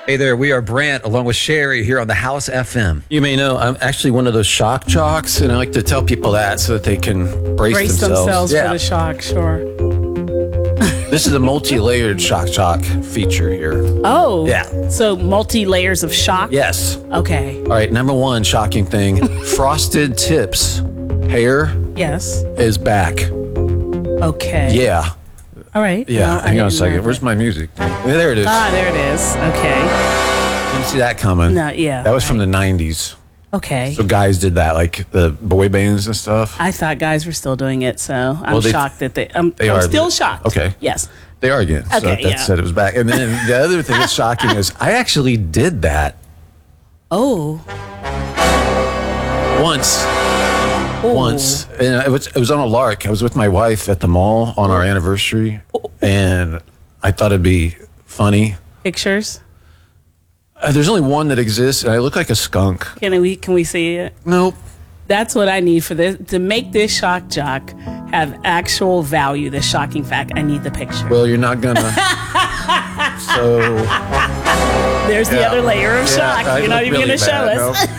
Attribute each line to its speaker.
Speaker 1: Hey there, we are Brant along with Sherry here on the House FM.
Speaker 2: You may know I'm actually one of those shock jocks, and I like to tell people that so that they can brace themselves.
Speaker 3: For the shock, sure.
Speaker 2: This is a multi-layered shock jock feature here.
Speaker 3: Oh.
Speaker 2: Yeah.
Speaker 3: So multi-layers of shock?
Speaker 2: Yes.
Speaker 3: Okay.
Speaker 2: All right, number one shocking thing, frosted tips. Hair
Speaker 3: Yes.
Speaker 2: is back.
Speaker 3: Okay.
Speaker 2: Yeah.
Speaker 3: All right.
Speaker 2: Yeah.
Speaker 3: Well, I
Speaker 2: Hang on a
Speaker 3: didn't
Speaker 2: second.
Speaker 3: know
Speaker 2: Where's
Speaker 3: that.
Speaker 2: my music? There it is.
Speaker 3: Ah, there it is. Okay.
Speaker 2: Didn't see that coming.
Speaker 3: No, yeah.
Speaker 2: That was from the 90s.
Speaker 3: Okay.
Speaker 2: So guys did that, like the boy bands and stuff.
Speaker 3: I thought guys were still doing it, so I'm shocked that I'm
Speaker 2: are
Speaker 3: still shocked.
Speaker 2: Okay.
Speaker 3: Yes.
Speaker 2: They are again. So
Speaker 3: Okay,
Speaker 2: that
Speaker 3: yeah.
Speaker 2: said it was back. And then the other thing that's shocking is I actually did that
Speaker 3: Oh.
Speaker 2: once.
Speaker 3: Ooh.
Speaker 2: Once, and it was on a lark. I was with my wife at the mall on our anniversary, and I thought it'd be funny.
Speaker 3: Pictures.
Speaker 2: There's only one that exists, and I look like a skunk.
Speaker 3: Can we see it?
Speaker 2: Nope.
Speaker 3: That's what I need for this to make this shock jock have actual value. The shocking fact. I need the picture.
Speaker 2: Well, you're not gonna. So
Speaker 3: There's the other layer of shock.
Speaker 2: I
Speaker 3: You're not
Speaker 2: look
Speaker 3: even
Speaker 2: really
Speaker 3: going to show
Speaker 2: bad,
Speaker 3: us.
Speaker 2: no.